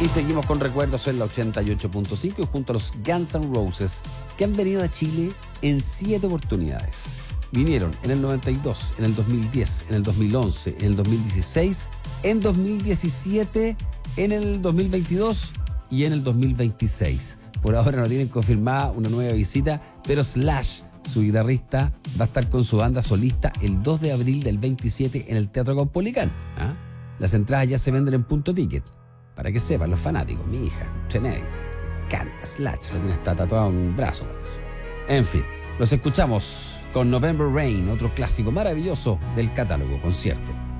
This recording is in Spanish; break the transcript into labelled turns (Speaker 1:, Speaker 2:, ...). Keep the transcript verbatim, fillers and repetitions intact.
Speaker 1: Y seguimos con recuerdos en la ochenta y ocho punto cinco junto a los Guns N' Roses, que han venido a Chile en siete oportunidades. Vinieron en el noventa y dos, en el dos mil diez, en el dos mil once, en el dos mil dieciséis, en dos mil diecisiete, en el dos mil veintidós y en el dos mil veintiséis. Por ahora no tienen confirmada una nueva visita, pero Slash, su guitarrista, va a estar con su banda solista el dos de abril del veintisiete en el Teatro Caupolicán. ¿Ah? Las entradas ya se venden en Punto Ticket. Para que sepan los fanáticos, mi hija, tremendo, canta Slash, lo tiene hasta tatuado en un brazo, parece. En fin, los escuchamos con November Rain, otro clásico maravilloso del catálogo concierto.